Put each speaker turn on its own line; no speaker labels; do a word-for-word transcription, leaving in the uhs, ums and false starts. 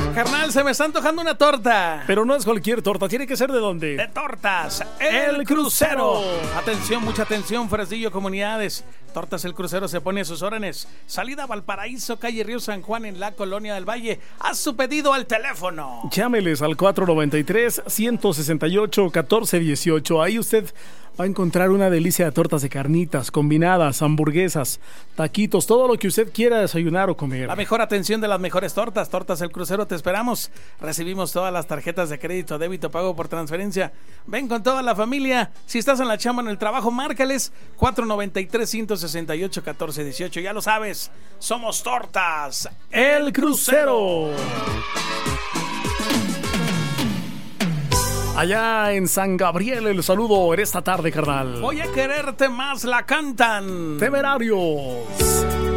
Carnal, se me está antojando una torta.
Pero no es cualquier torta, tiene que ser de dónde.
De Tortas El, El Crucero. Atención, mucha atención, Fresnillo, comunidades. Tortas El Crucero se pone a sus órdenes. Salida Valparaíso, calle Río San Juan, en la Colonia del Valle. Haz su pedido al teléfono.
Llámeles al cuatro noventa y tres, ciento sesenta y ocho, catorce dieciocho. Ahí usted va a encontrar una delicia de tortas de carnitas, combinadas, hamburguesas, taquitos, todo lo que usted quiera desayunar o comer.
La mejor atención de las mejores tortas. Tortas El Crucero, te esperamos. Recibimos todas las tarjetas de crédito, débito, pago por transferencia. Ven con toda la familia. Si estás en la chamba, en el trabajo, márcales cuatro noventa y tres, ciento sesenta y ocho, catorce dieciocho. Ya lo sabes, somos Tortas
El Crucero. Allá en San Gabriel, el saludo en esta tarde, carnal.
Voy a quererte más, la cantan
Temerarios.